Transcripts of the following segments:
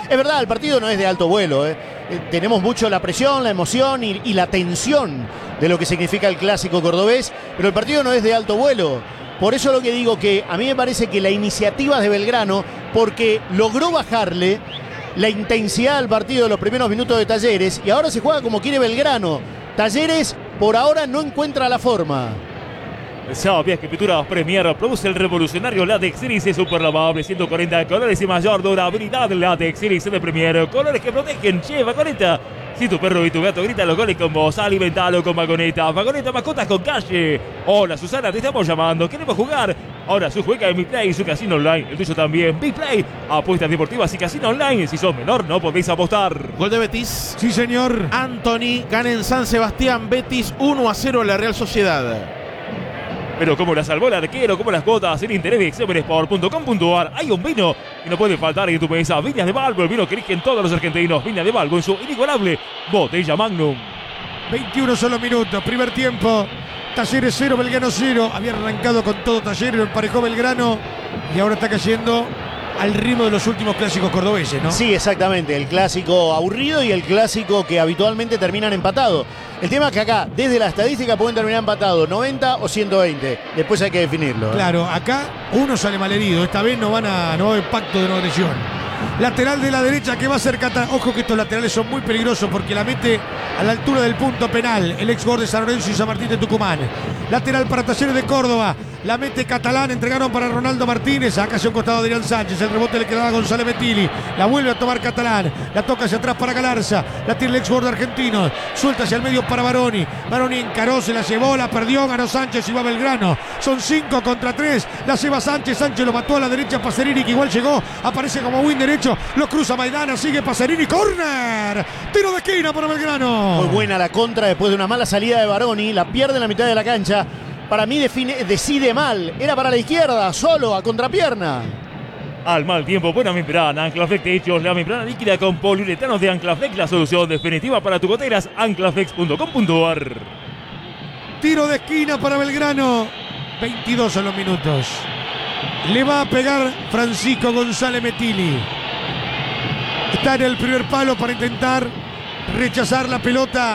Es verdad, el partido no es de alto vuelo, tenemos mucho la presión, la emoción y la tensión de lo que significa el clásico cordobés, pero el partido no es de alto vuelo. Por eso lo que digo que a mí me parece que la iniciativa de Belgrano, porque logró bajarle la intensidad del partido de los primeros minutos de Talleres y ahora se juega como quiere Belgrano. Talleres por ahora no encuentra la forma. ¿Sabías que Pinturas Premier produce el revolucionario látex Iris super lavable, 140 colores y mayor durabilidad? Látex Iris de Premier, colores que protegen. Che, Vagoneta, si tu perro y tu gato gritan los goles con vos, alimentalo con Vagoneta. Vagoneta, mascotas con calle. Hola Susana, te estamos llamando, queremos jugar. Ahora su juega en BitPlay y su casino online, el tuyo también. BitPlay, apuestas deportivas y casino online. Si sos menor no podéis apostar. Gol de Betis. Sí, señor. Anthony gana en San Sebastián. Betis 1-0 a la Real Sociedad. Pero como la salvó el arquero, como las cuotas en internet de exemensport.com.ar. Hay un vino y no puede faltar en tu mesa. Viñas de Balbo, el vino que eligen todos los argentinos. Viñas de Balbo en su inigualable botella Magnum. 21 solo minutos, primer tiempo. Talleres 0, Belgrano 0. Había arrancado con todo Talleres, lo emparejó Belgrano y ahora está cayendo al ritmo de los últimos clásicos cordobeses, ¿no? Sí, exactamente, el clásico aburrido y el clásico que habitualmente terminan empatados. El tema es que acá, desde la estadística, pueden terminar empatados 90 o 120. Después hay que definirlo. Claro, acá uno sale malherido. Esta vez no va a haber pacto de no agresión. Lateral de la derecha que va a ser Catalán. Ojo que estos laterales son muy peligrosos porque la mete a la altura del punto penal el ex gol de San Lorenzo y San Martín de Tucumán. Lateral para Talleres de Córdoba. La mete Catalán, entregaron para Ronaldo Martínez. Acá hacia un costado de Adrián Sánchez. El rebote le quedaba a González Metilli. La vuelve a tomar Catalán. La toca hacia atrás para Galarza. La tiene el ex gol argentino. Suelta hacia el medio para Baroni. Baroni encaró, se la llevó, la perdió. Ganó Sánchez y va Belgrano. Son 5 contra 3. La lleva Sánchez. Sánchez lo mató a la derecha. Pacerini que igual llegó. Aparece como win derecho. Lo cruza Maidana. Sigue Pacerini. ¡Córner! Tiro de esquina para Belgrano. Muy buena la contra después de una mala salida de Baroni. La pierde en la mitad de la cancha. Para mí decide mal. Era para la izquierda, solo, a contrapierna. Al mal tiempo, buena membrana. Anclaflex Techos, la membrana líquida con poliuretanos de Anclaflex, la solución definitiva para tus goteras. Anclaflex.com.ar. Tiro de esquina para Belgrano. 22 a los minutos. Le va a pegar Francisco González Metilli. Está en el primer palo para intentar rechazar la pelota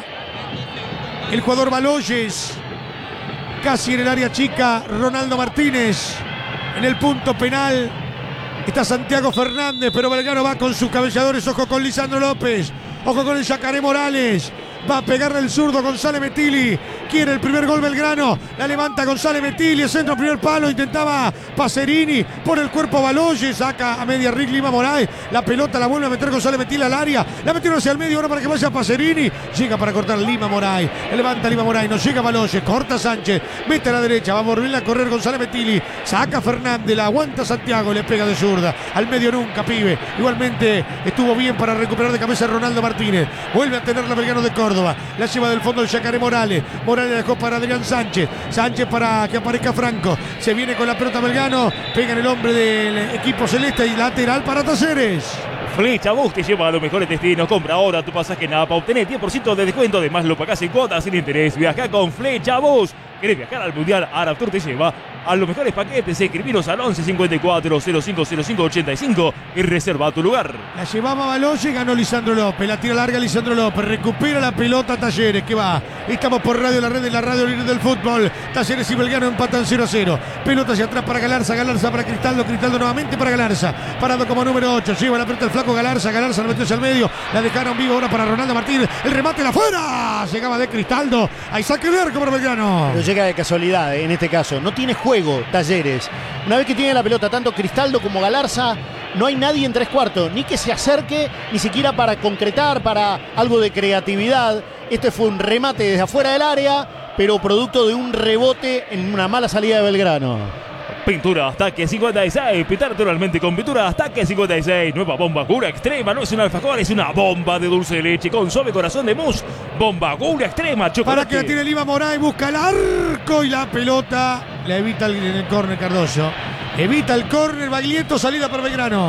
el jugador Baloyes. Casi en el área chica, Ronaldo Martínez. En el punto penal está Santiago Fernández, pero Belgrano va con sus cabelladores. Ojo con Lisandro López. Ojo con el Yacaré Morales. Va a pegarle el zurdo González Metilli. Quiere el primer gol Belgrano. La levanta González Metilli. Centro primer palo. Intentaba Pacerini. Por el cuerpo Baloyes. Saca a media Rick Lima Moray. La pelota la vuelve a meter González Metilli al área. La metieron hacia el medio ahora para que vaya Pacerini. Llega para cortar Lima Moray. Le levanta Lima Moray. No llega Baloyes. Corta Sánchez. Mete a la derecha. Va a volver a correr González Metilli. Saca Fernández. La aguanta Santiago. Le pega de zurda. Al medio nunca, pibe. Igualmente estuvo bien para recuperar de cabeza Ronaldo Martínez. Vuelve a tener la Belgrano de Córdoba. La lleva del fondo el Yacaré Morales. Morales la dejó para Adrián Sánchez. Sánchez para que aparezca Franco. Se viene con la pelota Belgrano. Pega en el hombre del equipo celeste y lateral para Talleres. Flecha Bus te lleva a los mejores destinos. Compra ahora tu pasaje en APA. Obtener 10% de descuento. Además lo pagás en cuotas sin interés. Viaja con Flecha Bus. ¿Querés viajar al Mundial? Araptour te lleva a los mejores paquetes. Escribiros al 11 54 05 05 85 y reserva tu lugar. La llevaba Baloyes, ganó Lisandro López. La tira larga Lisandro López. Recupera la pelota Talleres, que va. Estamos por Radio La Red de la Radio Libre del Fútbol. Talleres y Belgrano empatan 0-0. Pelota hacia atrás para Galarza. Galarza para Cristaldo. Cristaldo nuevamente para Galarza. Parado como número 8. Lleva la pelota el flaco Galarza. Galarza la metió hacia el medio. La dejaron vivo ahora para Ronaldo Martínez. El remate la fuera. Llegaba de Cristaldo. Ahí saque el arco para Belgrano. Pero llega de casualidad, en este caso. No tiene juego Talleres. Una vez que tiene la pelota, tanto Cristaldo como Galarza, no hay nadie en tres cuartos, ni que se acerque, ni siquiera para concretar, para algo de creatividad. Este fue un remate desde afuera del área, pero producto de un rebote en una mala salida de Belgrano. Pintura Ataque 56. Pintar naturalmente con Pintura Ataque 56. Nueva bomba Gura Extrema. No es un alfajor, es una bomba de dulce de leche con suave corazón de mousse. Bomba Gura Extrema. Chocolate. Para que la tiene Lima Moray. Busca el arco y la pelota la evita en el córner Cardoso. Evita el córner Baglietto. Salida para Belgrano.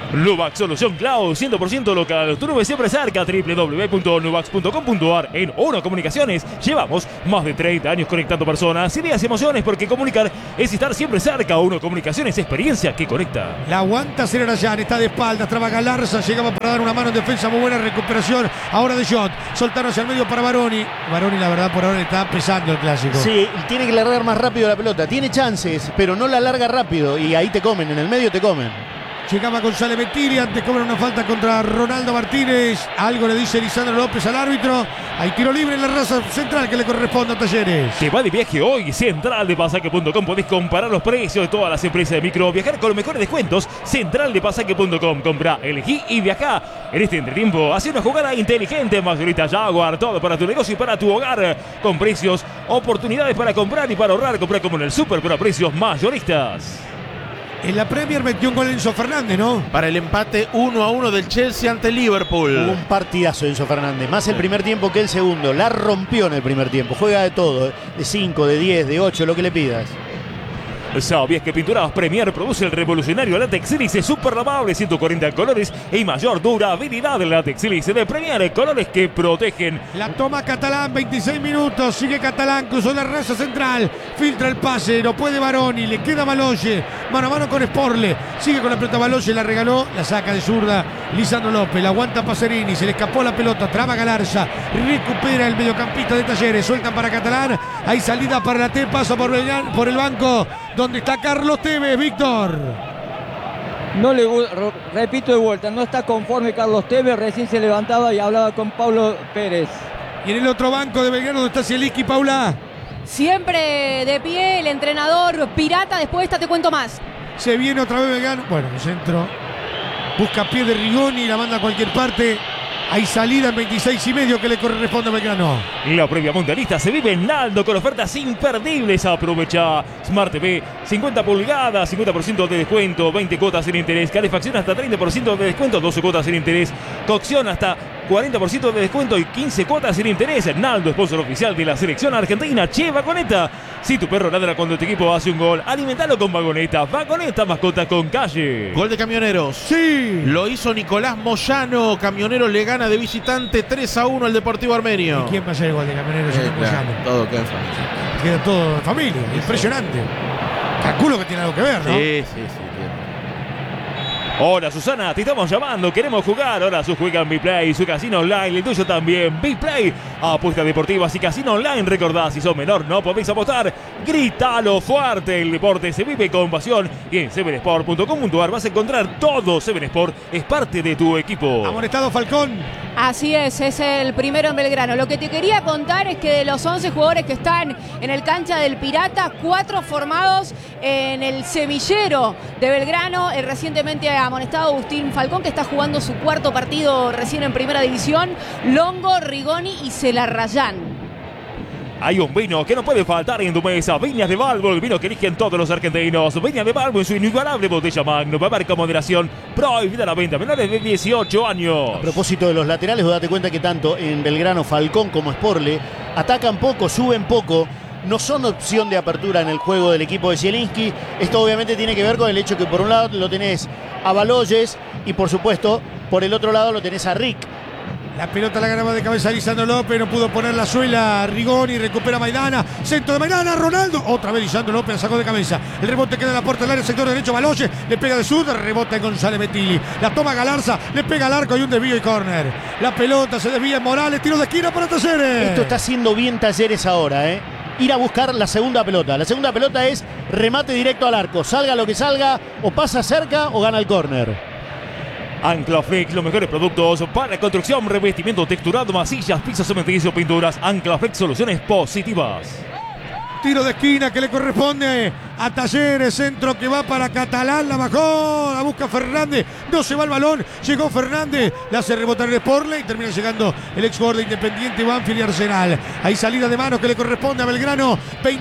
Nuvax Solución Cloud, 100% local. Tu nube siempre cerca. www.nuvax.com.ar. En Uno Comunicaciones llevamos más de 30 años conectando personas, ideas y emociones, porque comunicar es estar siempre cerca. Uno Comunicaciones, experiencia que conecta. La aguanta Cerarayán, está de espaldas, traba Galarza, llegaba para dar una mano en defensa, muy buena recuperación. Ahora de Jot, soltaron hacia el medio para Baroni. Baroni, la verdad, por ahora le está pesando el clásico. Sí, tiene que largar más rápido la pelota. Tiene chances, pero no la larga rápido. Y ahí te comen, en el medio te comen. Llegaba González Metiri, antes cobra una falta contra Ronaldo Martínez. Algo le dice Lisandro López al árbitro. Hay tiro libre en la raza central que le corresponde a Talleres. Te va de viaje hoy. Central de Pasaje.com. Podés comparar los precios de todas las empresas de micro. Viajar con los mejores descuentos. Central de Pasaje.com. Comprá, elegí y viajá. En este entretiempo, hace una jugada inteligente. Mayorista Jaguar. Todo para tu negocio y para tu hogar. Con precios, oportunidades para comprar y para ahorrar. Comprar como en el Super, pero a precios mayoristas. En la Premier metió un gol Enzo Fernández, ¿no? Para el empate 1-1 del Chelsea ante Liverpool. Un partidazo Enzo Fernández. Más el primer tiempo que el segundo. La rompió en el primer tiempo. Juega de todo. De 5, de 10, de 8, lo que le pidas. ¿Sabías que Pinturas Premier produce el revolucionario látex sílice super lavable, 140 colores y mayor durabilidad? Látex sílice de Premier, colores que protegen. La toma Catalán, 26 minutos. Sigue Catalán, cruzó la raza central. Filtra el pase, no puede Baroni. Le queda Baloye. Mano a mano con Sporle. Sigue con la pelota Baloye, la regaló. La saca de zurda Lisandro López. La aguanta Pacerini. Se le escapó la pelota. Traba Galarza. Recupera el mediocampista de Talleres. Sueltan para Catalán. Hay salida para la T. Pasa por el banco. Donde está Carlos Tevez, Víctor. Repito de vuelta, no está conforme Carlos Tevez, recién se levantaba y hablaba con Pablo Pérez. Y en el otro banco de Belgrano, donde está Zielinski, Paula. Siempre de pie el entrenador pirata, después de esta te cuento más. Se viene otra vez Belgrano. Bueno, el centro. Busca pie de Rigoni, la manda a cualquier parte. Hay salida en 26,5 que le corresponde a Belgrano. La previa mundialista se vive en Naldo con ofertas imperdibles. Aprovecha Smart TV, 50 pulgadas, 50% de descuento, 20 cuotas sin interés, calefacción hasta 30% de descuento, 12 cuotas sin interés, cocción hasta 40% de descuento y 15 cuotas sin interés. Naldo, sponsor oficial de la selección argentina. Che, Vagoneta. Si tu perro ladra cuando tu equipo hace un gol, alimentalo con Vagoneta. Vagoneta, mascota con calle. Gol de Camioneros. Sí. Lo hizo Nicolás Moyano. Camioneros le gana de visitante 3-1 al Deportivo Armenio. ¿Y quién va a ser el gol de Camioneros? Todo queda en familia. Queda todo en familia. Impresionante. Calculo que tiene algo que ver, ¿no? Sí. Hola Susana, te estamos llamando, queremos jugar. Ahora su juega en Biplay, su casino online, el tuyo también. Biplay, apuestas deportivas y casino online. Recordá, si sos menor no podéis apostar. Grítalo fuerte, el deporte se vive con pasión. Y en 7sport.com.ar vas a encontrar todo. 7sport es parte de tu equipo. Amonestado Falcón. Así es el primero en Belgrano. Lo que te quería contar es que de los 11 jugadores que están en el cancha del Pirata, 4 formados en el semillero de Belgrano. El recientemente amonestado Agustín Falcón, que está jugando su cuarto partido recién en primera división. Longo, Rigoni y Celarrayán. Hay un vino que no puede faltar en tu mesa. Viñas de Balbo, el vino que eligen todos los argentinos. Viñas de Balbo en su inigualable botella Magno. Beber con moderación. Prohibida la venta. Menores de 18 años. A propósito de los laterales, vos date cuenta que tanto en Belgrano Falcón como Sporle atacan poco, suben poco. No son opción de apertura en el juego del equipo de Zielinski. Esto obviamente tiene que ver con el hecho que por un lado lo tenés a Baloyes y por supuesto por el otro lado lo tenés a Rick. La pelota la ganaba de cabeza Lisandro López, no pudo poner la suela Rigoni, recupera Maidana, centro de Maidana, Ronaldo, otra vez Lisandro López la sacó de cabeza, el rebote queda en la puerta del área, sector derecho, Baloye, le pega de zurda, rebota en González Metili, la toma Galarza, le pega al arco y un desvío y córner, la pelota se desvía en Morales, tiro de esquina para Talleres. Esto está haciendo bien Talleres ahora, ir a buscar la segunda pelota. La segunda pelota es remate directo al arco, salga lo que salga, o pasa cerca o gana el córner. Anclaflex, los mejores productos para construcción, revestimiento texturado, masillas, pisos cementicios, pinturas. Anclaflex, soluciones positivas. Tiro de esquina que le corresponde a Talleres, centro que va para Catalán, la bajó, la busca Fernández, no se va el balón, llegó Fernández, la hace rebotar el Sporle y termina llegando el ex jugador de Independiente, Banfield y Arsenal. Hay salida de manos que le corresponde a Belgrano,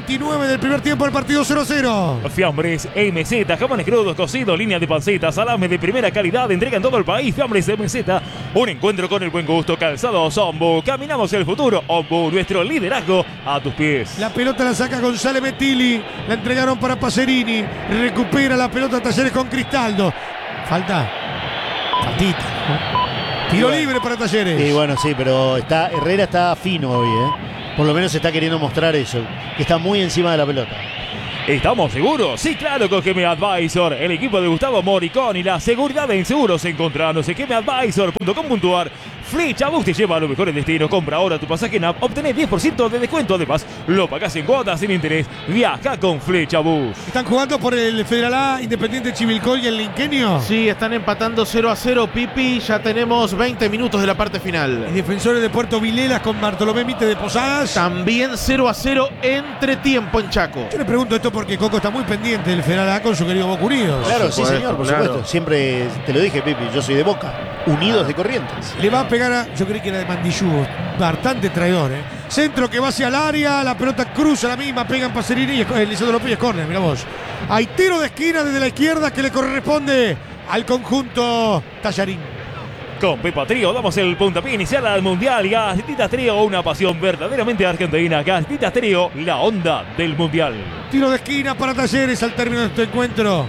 29 del primer tiempo del partido 0-0. Fiambres MZ, jamones crudos, cocidos, línea de panceta, salame de primera calidad, entrega en todo el país. Fiambres MZ, un encuentro con el buen gusto. Calzados Ombu, caminamos el futuro. Ombu, nuestro liderazgo a tus pies. La pelota la saca González Metili, la entregaron para Pacerini, recupera la pelota Talleres con Cristaldo. Falta. Faltita, ¿no? Tiro libre para Talleres. Y bueno, sí, pero Herrera está fino hoy, ¿eh? Por lo menos está queriendo mostrar eso, que está muy encima de la pelota. ¿Estamos seguros? Sí, claro, con GM Advisor, el equipo de Gustavo Moricón y la seguridad en seguros. Encontranos en gmadvisor.com.ar. Flecha Bus te lleva a los mejores destinos. Compra ahora tu pasaje en app, obtenés 10% de descuento. Además, lo pagás en cuotas sin interés. Viaja con Flecha Bus. ¿Están jugando por el Federal A, Independiente Chivilcoy y el Linquenio? Sí, están empatando 0-0, Pipi. Ya tenemos 20 minutos de la parte final. Y Defensores de Puerto Vilelas con Bartolomé Mite de Posadas. También 0-0 entretiempo en Chaco. Yo le pregunto esto porque Coco está muy pendiente del Federal A con su querido Boca Unidos. Claro, sí, señor, por claro. supuesto. Siempre te lo dije, Pipi, yo soy de Boca. Unidos de Corrientes. Le va a pegar a, yo creí que era de Mandillú, bastante traidor, ¿eh? Centro que va hacia el área, la pelota cruza la misma, pega en Pacerini y Lisandro López es córner, mirá vos. Hay tiro de esquina desde la izquierda que le corresponde al conjunto Tallarín. Con Pepa Trío damos el puntapié inicial al Mundial. Galletitas Trío, una pasión verdaderamente argentina. Galletitas Trío, la onda del Mundial. Tiro de esquina para Talleres al término de este encuentro.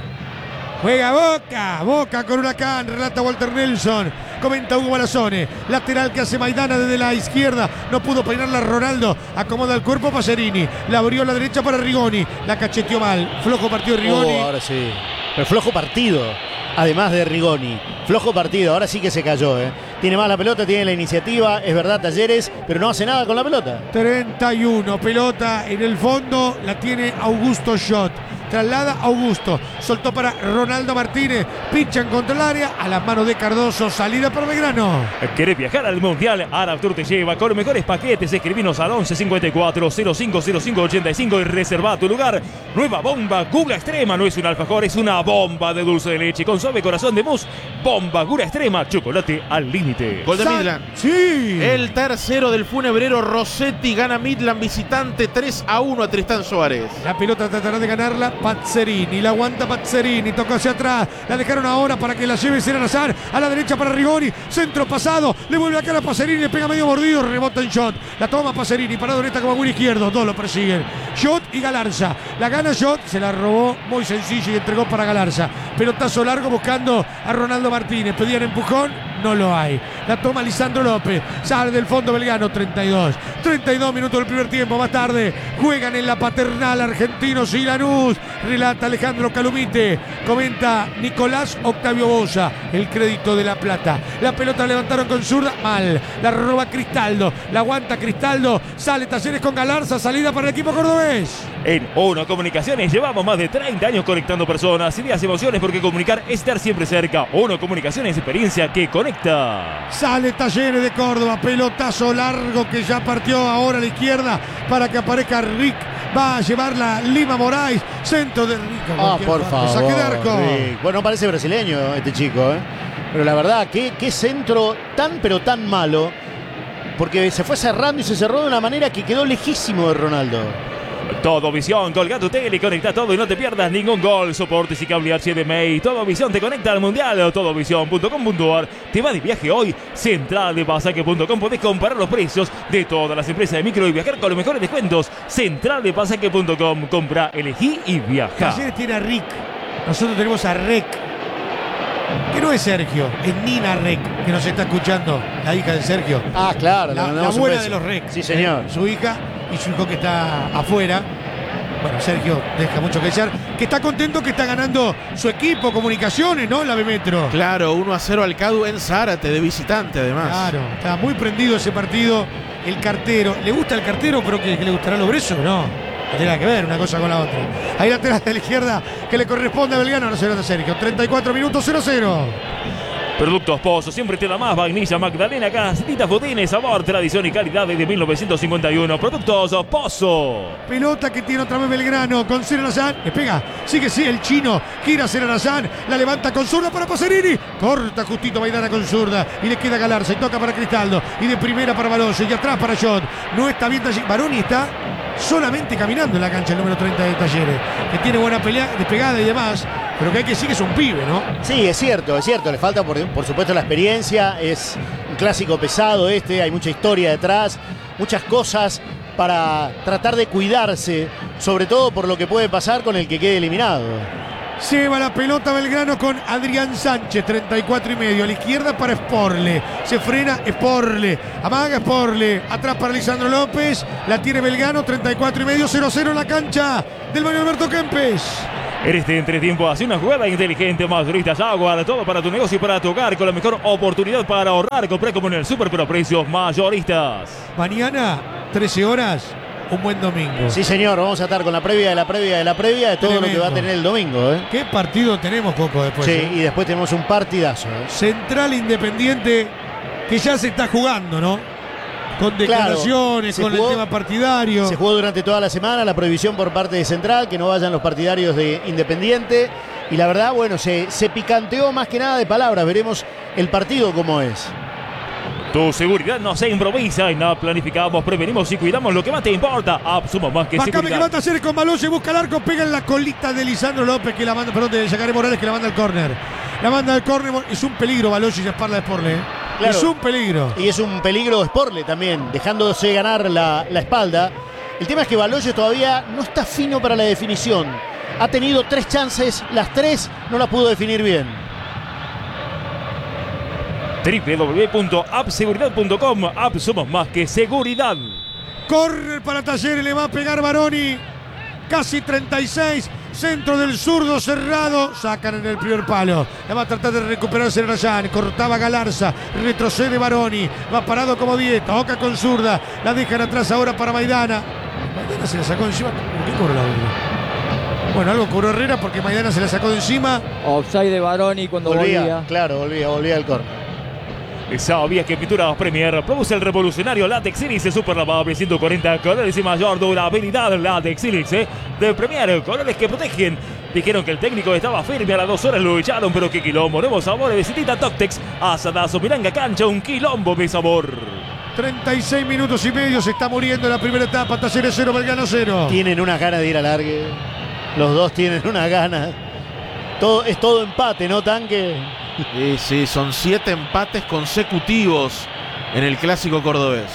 Juega Boca con Huracán, relata Walter Nelson, comenta Hugo Balazone, lateral que hace Maidana desde la izquierda, no pudo peinarla Ronaldo, acomoda el cuerpo Pacerini, la abrió a la derecha para Rigoni, la cacheteó mal, flojo partido de Rigoni. Ahora sí. Pero flojo partido, además de Rigoni. Flojo partido, ahora sí que se cayó, ¿eh? Tiene más la pelota, tiene la iniciativa, es verdad Talleres, pero no hace nada con la pelota. 31, pelota en el fondo, la tiene Augusto Schott. Traslada Augusto, soltó para Ronaldo Martínez, pinchan contra el área, a las manos de Cardoso, salida para Belgrano. ¿Querés viajar al Mundial? Araptur te lleva con los mejores paquetes. Escribinos al 11 54 05 05 85 y reserva tu lugar. Nueva bomba Gula Extrema, no es un alfajor, es una bomba de dulce de leche con suave corazón de mousse. Bomba Gula Extrema, chocolate al límite. Gol de Midland. Sí. El tercero del funebrero Rossetti gana Midland visitante 3-1 a Tristán Suárez. La pelota tratará de ganarla Pazzerini, la aguanta Pazzerini, toca hacia atrás, la dejaron ahora para que la lleve Seranazar, a la derecha para Rigoni, centro pasado, le vuelve a cara a Pazzerini, le pega medio mordido, rebota en Schott, la toma Pazzerini, parado en esta como Agüero izquierdo, dos lo persiguen, Schott y Galarza, la gana Schott, se la robó muy sencillo y entregó para Galarza, pelotazo largo buscando a Ronaldo Martínez, pedían empujón, no lo hay, la toma Lisandro López, sale del fondo Belgrano, 32 minutos del primer tiempo, más tarde, juegan en la Paternal argentinos y Lanús, relata Alejandro Calumite, comenta Nicolás Octavio Bosa, el crédito de La Plata, la pelota la levantaron con zurda, mal, la roba Cristaldo, la aguanta Cristaldo, sale Talleres con Galarza, salida para el equipo cordobés. En Uno Comunicaciones llevamos más de 30 años conectando personas, ideas y emociones, porque comunicar es estar siempre cerca. Uno Comunicaciones, experiencia que conecta. Sale Talleres de Córdoba, pelotazo largo que ya partió ahora a la izquierda para que aparezca Rick. Va a llevarla Lima Moraes, centro de Rick. Por favor. Saque de arco. Rick. Bueno, parece brasileño este chico, ¿eh? Pero la verdad, qué centro tan pero tan malo, porque se fue cerrando y se cerró de una manera que quedó lejísimo de Ronaldo. Todo Visión, colga tu tele, conecta todo y no te pierdas ningún gol. Soportes y cable HDMI. Todo Visión te conecta al Mundial. Todovisión.com.ar. Te va de viaje hoy. Centraldepasaje.com. Podés comparar los precios de todas las empresas de micro y viajar con los mejores descuentos. Centraldepasaje.com. Compra, elegí y viaja. Talleres tiene a Rick. Nosotros tenemos a Rec, que no es Sergio, es Nina Rec, que nos está escuchando, la hija de Sergio. Ah, claro. La mandamos un abuela beso. de los Rec. Sí, señor. Su hija y su hijo que está afuera. Bueno, Sergio deja mucho que desear. Que está contento que está ganando su equipo, Comunicaciones, ¿no? La B-Metro. Claro, 1-0 al CADU en Zárate, de visitante además. Claro, está muy prendido ese partido. El cartero, ¿le gusta el cartero? Pero que le gustará lo Breso, no. No tiene nada que ver una cosa con la otra. Ahí lateral de la izquierda que le corresponde a Belgrano, no se nota Sergio. 34 minutos, 0-0. Productos Pozo, siempre te da más. Vainilla Magdalena, galletitas Budines, sabor, tradición y calidad desde 1951. Productos Pozo. Pelota que tiene otra vez Belgrano con Seranazán. Le pega, sigue sí, el chino. Gira Seranazán, la levanta con zurda para Pacerini. Corta justito Maidana con zurda. Y le queda Galarza y toca para Cristaldo. Y de primera para Balose y atrás para Schott. No está bien Talleres. Baroni está solamente caminando en la cancha, el número 30 de Talleres. Que tiene buena pelea, despegada y demás. Pero que hay que decir que es un pibe, ¿no? Sí, es cierto. Le falta por supuesto la experiencia, es un clásico pesado hay mucha historia detrás, muchas cosas para tratar de cuidarse, sobre todo por lo que puede pasar con el que quede eliminado. Lleva la pelota Belgrano con Adrián Sánchez, 34 y medio. A la izquierda para Sporle. Se frena Sporle. Amaga Sporle. Atrás para Lisandro López. La tiene Belgrano, 34 y medio. 0-0 en la cancha del Mario Alberto Kempes. En este entretiempo hace una jugada inteligente. Mayoristas Jaguar, todo para tu negocio y para tu hogar, con la mejor oportunidad para ahorrar. Compré como en el Super, pero a precios mayoristas. Mañana, 13 horas, un buen domingo. Sí, señor, vamos a estar con la previa de la previa de la previa de todo lo que va a tener el domingo. ¿Qué partido tenemos, Coco, después? Sí, y después tenemos un partidazo. Central Independiente, que ya se está jugando, ¿no? Con declaraciones, claro, con el tema partidario. Se jugó durante toda la semana la prohibición por parte de Central, que no vayan los partidarios de Independiente. Y la verdad, bueno, se picanteó más que nada de palabras. Veremos el partido cómo es. Tu seguridad no se improvisa y nada planificamos, prevenimos y cuidamos lo que más te importa. Somos más que Bacame seguridad. que va a Talleres con Baloye, busca el arco, pega en la colita de Lisandro López, que la manda, perdón, de Yacaré Morales, que la manda al córner. La manda al córner, es un peligro Baloye y espalda de Sporle. Claro. Es un peligro. Y es un peligro Sporle también, dejándose ganar la espalda. El tema es que Baloye todavía no está fino para la definición. Ha tenido 3 chances, las 3 no las pudo definir bien. www.appseguridad.com. App, somos más que seguridad. Corre para Talleres, le va a pegar Baroni. Casi 36. Centro del zurdo cerrado. Sacan en el primer palo. La va a tratar de recuperarse Rayán. Cortaba Galarza. Retrocede Baroni. Va parado como 10. Toca con zurda. La dejan atrás ahora para Maidana. Maidana se la sacó encima. ¿Qué cobró la Herrera? Bueno, algo cobró Herrera porque Maidana se la sacó de encima. Offside de Baroni cuando volvía. Claro, volvía al córner. ¿Sabías que Pinturas Premier produce el revolucionario Latex Iris super lavable 140 colores y mayor durabilidad? Latex Iris de Premier, colores que protegen. Dijeron que el técnico estaba firme, a las 2 horas lo echaron, pero qué quilombo. Nuevos sabores de Citita Toctex, asadazo, Miranga Cancha, un quilombo de sabor. 36 minutos y medio, se está muriendo la primera etapa. Talleres 0, Belgrano 0. Tienen una gana de ir a largue. Los dos tienen una gana. Es todo empate, ¿no, Tanque? Sí, son 7 empates consecutivos en el clásico cordobés.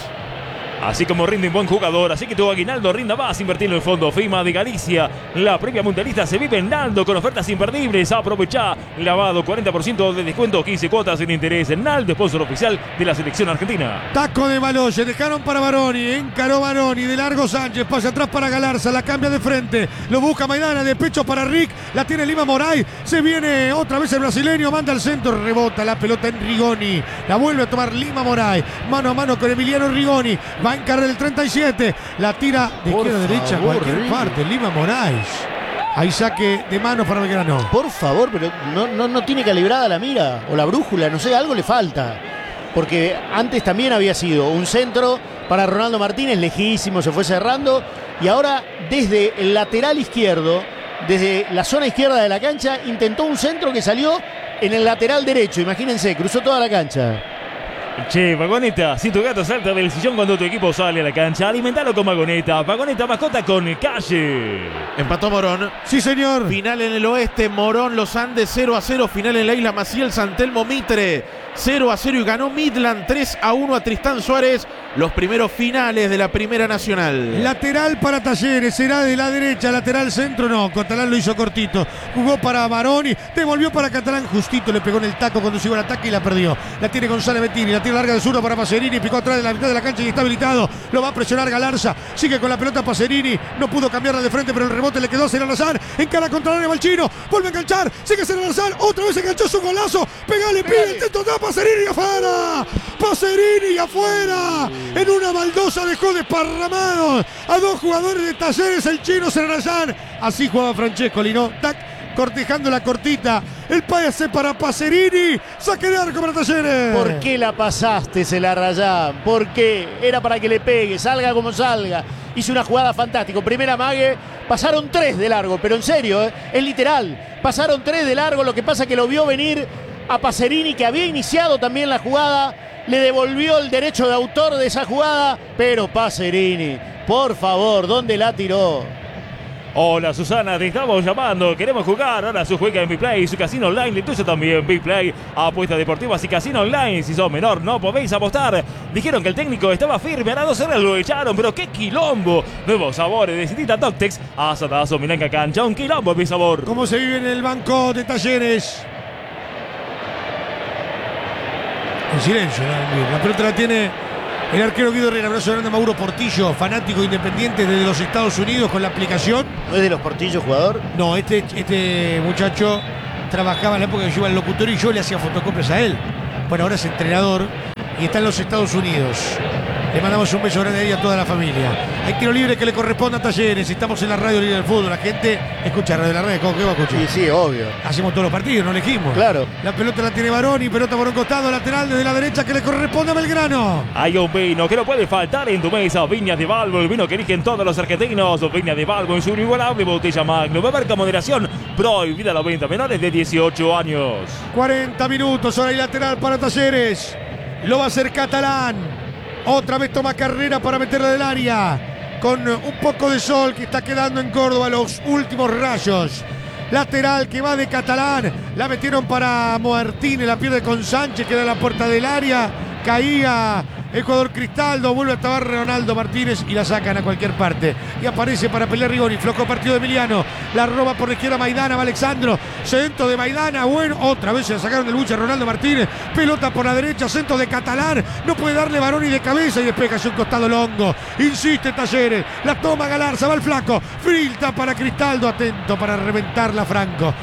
Así como rinde un buen jugador, así que tu aguinaldo rinda más. Invertir en el Fondo FIMA de Galicia. La previa mundialista se vive en Naldo con ofertas imperdibles. Aprovechá. Lavado, 40% de descuento, 15 cuotas sin interés. En Naldo, sponsor oficial de la selección argentina. Taco de Baloye, dejaron para Baroni. Encaró Baroni, de largo Sánchez. Pasa atrás para Galarza, la cambia de frente. Lo busca Maidana, de pecho para Rick. La tiene Lima Moray. Se viene otra vez el brasileño. Manda al centro, rebota la pelota en Rigoni. La vuelve a tomar Lima Moray. Mano a mano con Emiliano Rigoni. Va a encarar el 37. La tira de izquierda a derecha, cualquier parte. Lima Moraes. Hay saque de manos para Belgrano. Por favor, pero no tiene calibrada la mira o la brújula, no sé, algo le falta. Porque antes también había sido un centro para Ronaldo Martínez, lejísimo, se fue cerrando. Y ahora desde el lateral izquierdo, desde la zona izquierda de la cancha, intentó un centro que salió en el lateral derecho. Imagínense, cruzó toda la cancha. Che, Vagoneta, si tu gato salta del sillón cuando tu equipo sale a la cancha, alimentalo con Vagoneta. Vagoneta mascota con Calle. Empató Morón. Sí, señor. Final en el oeste, Morón, Los Andes 0-0. Final en la Isla Maciel, San Telmo Mitre 0-0 y ganó Midland 3-1 a Tristán Suárez. Los primeros finales de la Primera Nacional. Lateral para Talleres, será de la derecha, lateral centro no, Catalán lo hizo cortito. Jugó para Baroni, devolvió para Catalán, justito le pegó en el taco cuando llegó el ataque y la perdió. La tiene González Bettini, la tiene larga de zurdo para Pacerini, picó atrás de la mitad de la cancha y está habilitado. Lo va a presionar Galarza, sigue con la pelota Pacerini, no pudo cambiarla de frente, pero el rebote le quedó a Senarazán, encara contra el área Valchino, vuelve a enganchar, sigue Senarazán, otra vez enganchó su golazo, pegale, pide, intento da Pacerini afuera, Pacerini afuera. En una baldosa dejó desparramados a 2 jugadores de Talleres, el chino Senarazán. Así jugaba Francesco Lino, tac, cortejando la cortita. El pase para Pacerini, saque de arco para Talleres. ¿Por qué la pasaste, Selarrayán? ¿Por qué? Era para que le pegue, salga como salga. Hizo una jugada fantástica. Primera mague, pasaron 3 de largo, pero en serio, es literal. Pasaron 3 de largo, lo que pasa que lo vio venir a Pacerini, que había iniciado también la jugada. Le devolvió el derecho de autor de esa jugada, pero Pacerini, por favor, ¿dónde la tiró? Hola Susana, te estamos llamando, queremos jugar. Ahora su juega en Bplay, su casino online, el tuyo también. Bplay, apuestas deportivas y casino online. Si sos menor no podéis apostar. Dijeron que el técnico estaba firme, a las 2 horas lo echaron, pero qué quilombo. Nuevos sabores de Citita Doctex, asadazo, milanca cancha, un quilombo mi sabor. ¿Cómo se vive en el banco de Talleres? En silencio, ¿no? La pelota la tiene el arquero Guido Herrera. Abrazo grande a Mauro Portillo, fanático independiente desde los Estados Unidos con la aplicación. ¿No es de los Portillos jugador? No, este muchacho trabajaba en la época que yo iba al locutorio y yo le hacía fotocopias a él. Bueno, ahora es entrenador y está en los Estados Unidos. Le mandamos un beso grande a ella y a toda la familia. Hay tiro libre que le corresponde a Talleres. Estamos en la radio libre del fútbol. La gente escucha Radio de la Red. ¿Cómo que va a escuchar? Sí, obvio. Hacemos todos los partidos, no elegimos. Claro. La pelota la tiene Baroni, pelota por un costado, lateral desde la derecha que le corresponde a Belgrano. Hay un vino que no puede faltar en tu mesa. Viña de Balbo, el vino que eligen todos los argentinos. Viña de Balbo en su inigualable botella Magnum. Beber con moderación. Prohibida la venta a menores de 18 años. 40 minutos, ahora hay lateral para Talleres. Lo va a hacer Catalán. Otra vez toma carrera para meterla del área. Con un poco de sol que está quedando en Córdoba, los últimos rayos. Lateral que va de Catalán. La metieron para Martínez, la pierde con Sánchez, queda en la puerta del área. Caía el jugador Cristaldo, vuelve a tabar Ronaldo Martínez y la sacan a cualquier parte. Y aparece para pelear Rigoni, flojo partido de Emiliano. La roba por la izquierda Maidana, va Alexandro. Centro de Maidana, bueno, otra vez se la sacaron del buche a Ronaldo Martínez. Pelota por la derecha, centro de Catalán. No puede darle Baroni de cabeza y despeja hacia un costado Longo. Insiste Talleres, la toma Galarza, va el flaco. Filta para Cristaldo, atento para reventarla Franco.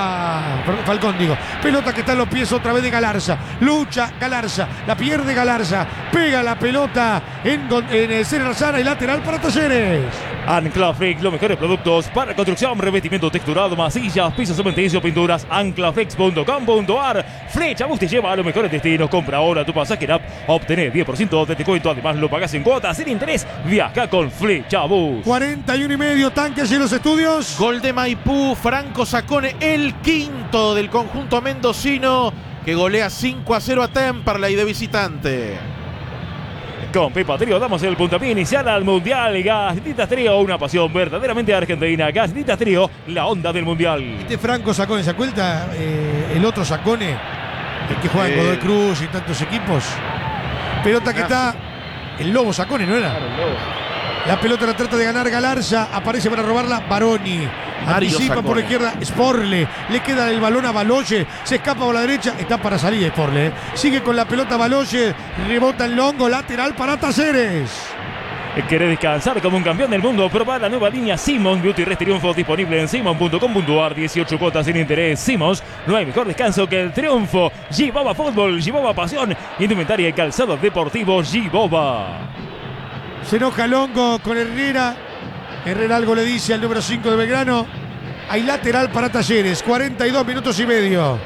Falcón, digo. Pelota que está en los pies otra vez de Galarza. Lucha Galarza, la pierde Galarza. Pega la pelota en el Cerazana y lateral para Talleres. Anclaflex, los mejores productos para construcción, revestimiento texturado, masillas, pisos cementicios, pinturas. Anclaflex.com.ar. Flecha, vos te lleva a los mejores destinos. Compra ahora tu pasaje en app. Obtener 10% de descuento. Además, lo pagás en cuotas sin interés. Viaja con Flecha Bus. 41 y medio, Tanques y los estudios. Gol de Maipú, Franco Sacone, el quinto del conjunto mendocino, que golea 5-0 a Temperley de visitante. Con Pepa Trío damos el puntapié inicial al Mundial. Galletitas Trío, una pasión verdaderamente argentina. Galletitas Trío, la onda del Mundial. Franco Sacone, ¿se acuerda el otro Sacone? El que juega en Godoy Cruz y tantos equipos. Pelota que está el Lobo Sacone, ¿no era? La pelota la trata de ganar Galarza. Aparece para robarla Baroni. Anticipa por la izquierda Sporle. Le queda el balón a Baloye. Se escapa por la derecha. Está para salir Sporle. Sigue con la pelota Baloye. Rebota el Longo. Lateral para Talleres. ¿Querés descansar como un campeón del mundo? Probá la nueva línea Simons Beauty Rest Triunfo, disponible en simon.com.ar. 18 cuotas sin interés. Simons, no hay mejor descanso que el triunfo. Giboba Fútbol, Giboba Pasión, indumentaria y calzado deportivo Giboba. Se enoja Longo con Herrera. Herrera algo le dice al número 5 de Belgrano. Hay lateral para Talleres. 42 minutos y medio.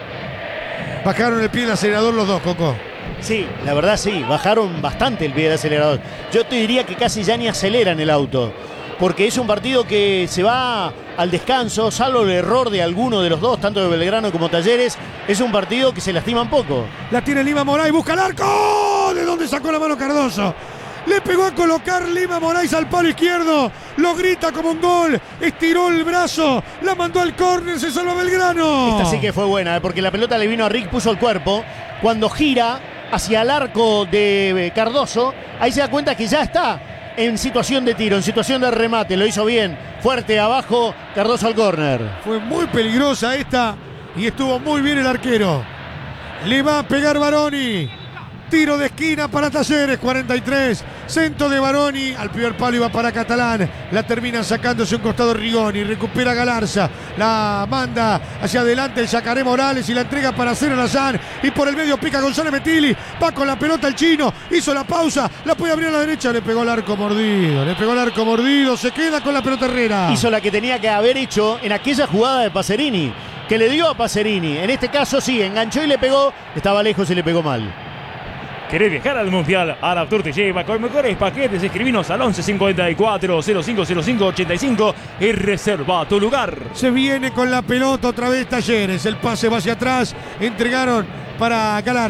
Bajaron el pie del acelerador los dos, Coco. Sí, la verdad sí, bajaron bastante el pie del acelerador. Yo te diría que casi ya ni aceleran el auto, porque es un partido que se va al descanso, salvo el error de alguno de los dos, tanto de Belgrano como Talleres. Es un partido que se lastiman poco. La tiene Lima Moray, busca el arco. ¿De dónde sacó la mano Cardoso? Le pegó a colocar Lima Moraes al palo izquierdo. Lo grita como un gol. Estiró el brazo. La mandó al córner. Se salva Belgrano. Esta sí que fue buena, porque la pelota le vino a Rick, puso el cuerpo. Cuando gira hacia el arco de Cardoso, ahí se da cuenta que ya está en situación de tiro, en situación de remate. Lo hizo bien. Fuerte abajo. Cardoso al córner. Fue muy peligrosa esta. Y estuvo muy bien el arquero. Le va a pegar Baroni. Tiro de esquina para Talleres, 43. Centro de Baroni. Al primer palo iba para Catalán. La termina sacándose un costado Rigoni. Recupera Galarza. La manda hacia adelante el Yacaré Morales y la entrega para Cero Lazán. Y por el medio pica González Metilli. Va con la pelota el chino. Hizo la pausa. La puede abrir a la derecha. Le pegó el arco mordido. Le pegó el arco mordido. Se queda con la pelota Herrera. Hizo la que tenía que haber hecho en aquella jugada de Pacerini, que le dio a Pacerini. En este caso sí, enganchó y le pegó. Estaba lejos y le pegó mal. ¿Querés viajar al Mundial? Araptur te lleva con mejores paquetes. Escribinos al 11 54 0505 85 y reserva tu lugar. Se viene con la pelota otra vez Talleres. El pase va hacia atrás. Entregaron para Galarza.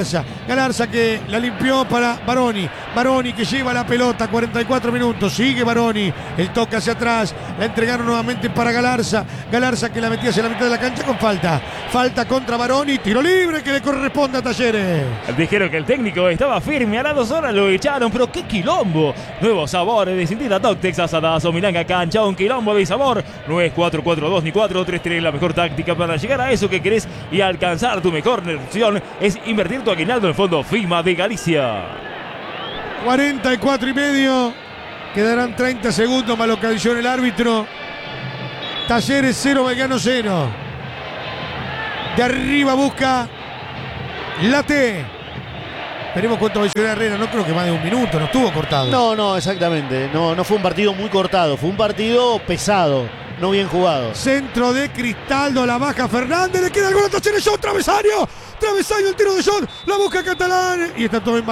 Galarza que la limpió para Baroni. Baroni que lleva la pelota, 44 minutos. Sigue Baroni. El toque hacia atrás. La entregaron nuevamente para Galarza. Galarza que la metía hacia la mitad de la cancha con falta. Falta contra Baroni. Tiro libre que le corresponde a Talleres. Dijeron que el técnico estaba firme. A las 2 horas lo echaron. Pero qué quilombo. Nuevos sabores de Cintita Tóctex, asadazo, milanga, cancha. Un quilombo de sabor. No es 4-4-2 ni 4-3-3. La mejor táctica para llegar a eso que querés y alcanzar tu mejor opción es invertir tu aguinaldo en Fondo FIMA de Galicia. 44 y medio. Quedarán 30 segundos más lo que adiciona el árbitro. Talleres 0, Belgrano 0. De arriba busca la T. Veremos cuánto va a llegar Herrera. No creo que más de un minuto. No estuvo cortado. No, exactamente. No fue un partido muy cortado. Fue un partido pesado. No bien jugado. Centro de Cristaldo. La baja Fernández. Le queda el gol a Talleres. Shot, travesaño. Travesaño, el tiro de Shot. La busca Catalán. Y está todo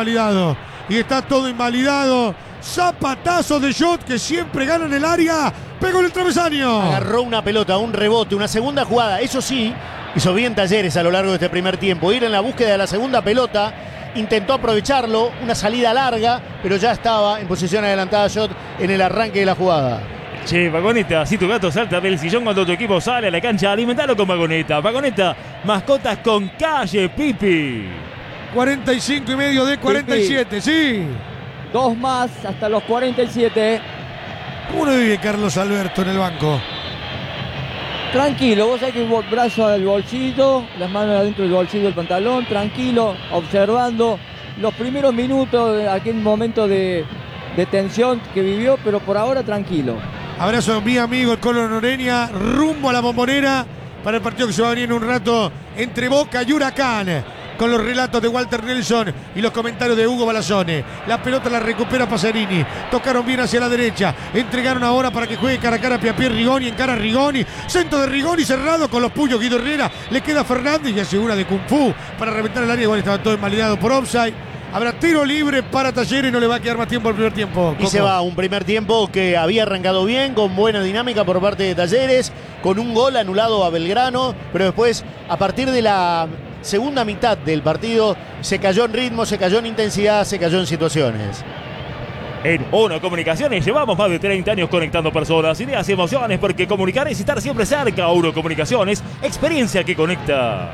invalidado. Zapatazo de Shot que siempre gana en el área. Pegó en el travesaño. Agarró una pelota, un rebote, una segunda jugada. Eso sí, hizo bien Talleres a lo largo de este primer tiempo. Ir en la búsqueda de la segunda pelota. Intentó aprovecharlo. Una salida larga. Pero ya estaba en posición adelantada Shot en el arranque de la jugada. Che, Vagoneta, si tu gato salta del sillón cuando tu equipo sale a la cancha, alimentalo con Vagoneta. Vagoneta, mascotas con calle, Pipi. 45 y medio de 47, Pipi. Sí. 2 más hasta los 47. ¿Cómo lo vive Carlos Alberto en el banco? Tranquilo, vos sabés que el brazo al bolsillo, las manos adentro del bolsillo del pantalón, tranquilo, observando los primeros minutos, aquel momento de tensión que vivió, pero por ahora tranquilo. Abrazo a mi amigo el Colo Noreña, rumbo a la Bombonera para el partido que se va a venir en un rato entre Boca y Huracán. Con los relatos de Walter Nelson y los comentarios de Hugo Balazone. La pelota la recupera Pacerini. Tocaron bien hacia la derecha. Entregaron ahora para que juegue cara a cara Piapié Rigoni. Encara Rigoni. Centro de Rigoni cerrado con los puños Guido Herrera. Le queda Fernández y asegura de Kung Fu para reventar el área. Igual estaba todo invalidado por offside. Habrá tiro libre para Talleres y no le va a quedar más tiempo al primer tiempo. Y se va un primer tiempo que había arrancado bien, con buena dinámica por parte de Talleres, con un gol anulado a Belgrano, pero después, a partir de la segunda mitad del partido, se cayó en ritmo, se cayó en intensidad, se cayó en situaciones. En ONO Comunicaciones llevamos más de 30 años conectando personas, ideas y emociones, porque comunicar es estar siempre cerca. ONO Comunicaciones, experiencia que conecta.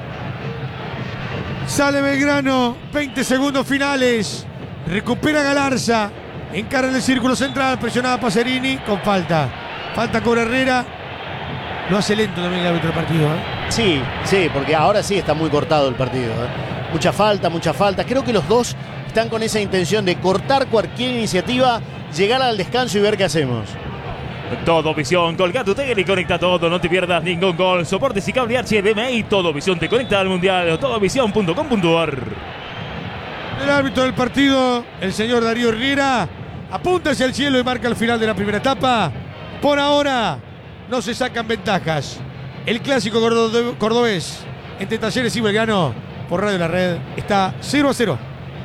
Sale Belgrano, 20 segundos finales. Recupera Galarza. Encara en el círculo central, presionada Pacerini con falta. Falta cobra Herrera. Lo hace lento también el árbitro del partido, ¿eh? Sí, porque ahora sí está muy cortado el partido, ¿eh? Mucha falta. Creo que los dos están con esa intención de cortar cualquier iniciativa, llegar al descanso y ver qué hacemos. Todo Visión, colga tu tele y conecta todo, no te pierdas ningún gol. Soportes y cable HDMI, Todo Visión te conecta al mundial, todovisión.com.ar. El árbitro del partido, el señor Darío Herrera, apunta hacia el cielo y marca el final de la primera etapa. Por ahora no se sacan ventajas. El clásico cordobés entre Talleres y Belgrano por Radio La Red está 0-0.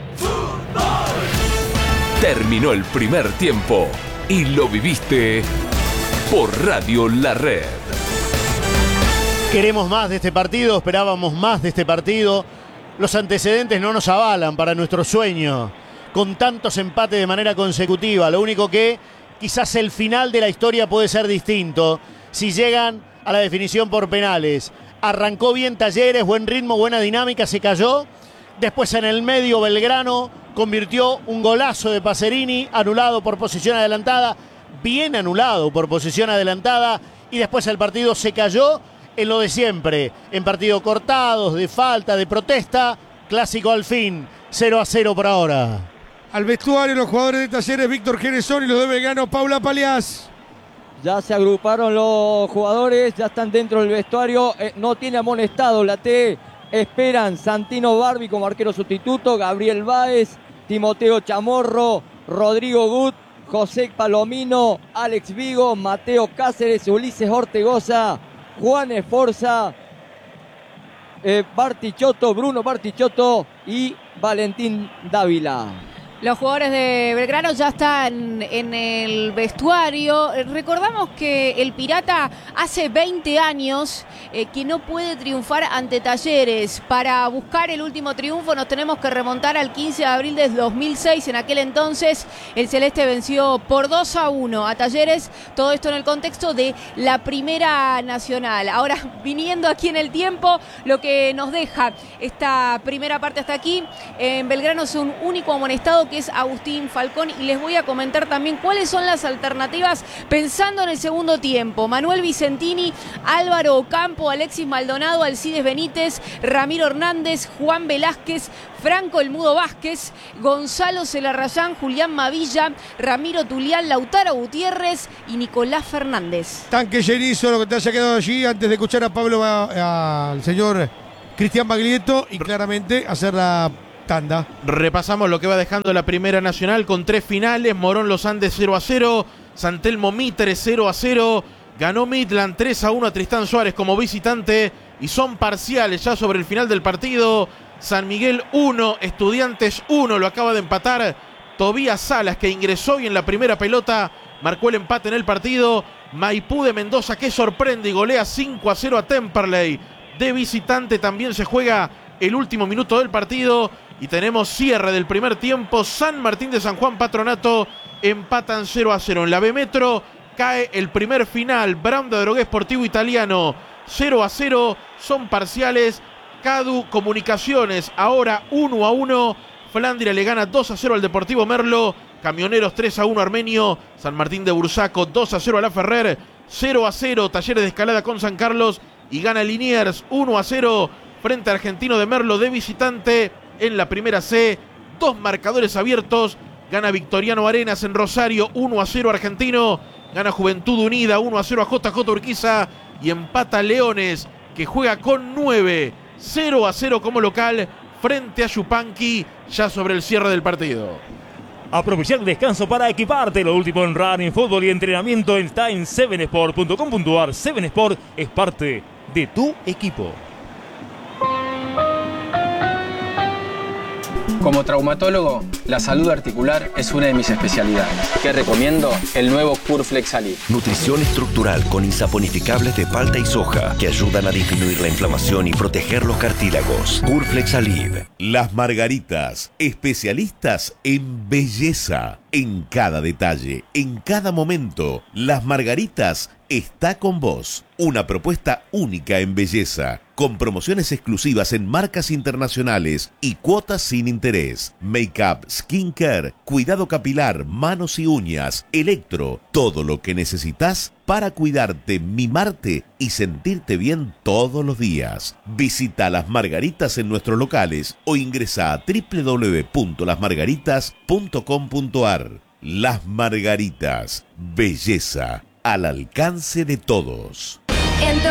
Terminó el primer tiempo y lo viviste por Radio La Red. Queremos más de este partido, esperábamos más de este partido. Los antecedentes no nos avalan para nuestro sueño, con tantos empates de manera consecutiva. Lo único que quizás el final de la historia puede ser distinto si llegan a la definición por penales. Arrancó bien Talleres, buen ritmo, buena dinámica, se cayó. Después en el medio Belgrano convirtió un golazo de Pacerini, anulado por posición adelantada, bien anulado por posición adelantada, y después el partido se cayó en lo de siempre, en partido cortados, de falta, de protesta. Clásico al fin, 0-0 por ahora. Al vestuario los jugadores de Talleres, Víctor Genesón, y los de Belgrano, Paula Paliás. Ya se agruparon los jugadores, ya están dentro del vestuario, no tiene amonestado la T. Esperan Santino Barbi como arquero sustituto, Gabriel Báez, Timoteo Chamorro, Rodrigo Gut, José Palomino, Alex Vigo, Mateo Cáceres, Ulises Ortegoza, Juan Esforza, Bartichotto, Bruno Bartichotto y Valentín Dávila. Los jugadores de Belgrano ya están en el vestuario. Recordamos que el Pirata hace 20 años que no puede triunfar ante Talleres. Para buscar el último triunfo nos tenemos que remontar al 15 de abril del 2006. En aquel entonces el Celeste venció por 2-1 a Talleres. Todo esto en el contexto de la Primera Nacional. Ahora, viniendo aquí en el tiempo, lo que nos deja esta primera parte hasta aquí. En Belgrano es un único amonestado, que es Agustín Falcón, y les voy a comentar también cuáles son las alternativas pensando en el segundo tiempo. Manuel Vicentini, Álvaro Ocampo, Alexis Maldonado, Alcides Benítez, Ramiro Hernández, Juan Velázquez, Franco El Mudo Vázquez, Gonzalo Celarrayán, Julián Mavilla, Ramiro Tulián, Lautaro Gutiérrez y Nicolás Fernández. Tanque llenizo, lo que te haya quedado allí antes de escuchar a Pablo, al señor Cristian Baglietto, y claramente hacer la tanda. Repasamos lo que va dejando la Primera Nacional con 3 finales. Morón Los Andes 0-0, San Telmo Mitre 0-0, ganó Midland 3-1 a Tristán Suárez como visitante, y son parciales ya sobre el final del partido. San Miguel 1, Estudiantes 1, lo acaba de empatar Tobías Salas, que ingresó y en la primera pelota marcó el empate en el partido. Maipú de Mendoza, que sorprende y golea 5-0 a Temperley de visitante. También se juega el último minuto del partido y tenemos cierre del primer tiempo. San Martín de San Juan, Patronato empatan 0-0. En la B Metro cae el primer final. Brown de Drogué Sportivo Italiano 0-0. Son parciales. Cadu Comunicaciones ahora 1-1. Flandria le gana 2-0 al Deportivo Merlo. Camioneros 3-1 Armenio. San Martín de Bursaco 2-0 a La Ferrer. 0-0 Talleres de Escalada con San Carlos. Y gana Liniers 1-0 frente a Argentino de Merlo de visitante. En la primera C, 2 marcadores abiertos. Gana Victoriano Arenas en Rosario 1-0 Argentino. Gana Juventud Unida 1-0 a JJ Urquiza. Y empata Leones, que juega con 9. 0-0 como local frente a Yupanqui, ya sobre el cierre del partido. Aprovechar el descanso para equiparte. Lo último en running, fútbol y entrenamiento está en 7sport.com.ar. 7sport es parte de tu equipo. Como traumatólogo, la salud articular es una de mis especialidades. ¿Qué recomiendo? El nuevo Curflex Alib. Nutrición estructural con insaponificables de palta y soja que ayudan a disminuir la inflamación y proteger los cartílagos. Curflex Alib. Las Margaritas, especialistas en belleza. En cada detalle, en cada momento, Las Margaritas está con vos. Una propuesta única en belleza, con promociones exclusivas en marcas internacionales y cuotas sin interés. Make-up, skincare, cuidado capilar, manos y uñas, electro, todo lo que necesitas para cuidarte, mimarte y sentirte bien todos los días. Visita Las Margaritas en nuestros locales o ingresa a www.lasmargaritas.com.ar. Las Margaritas, belleza al alcance de todos. En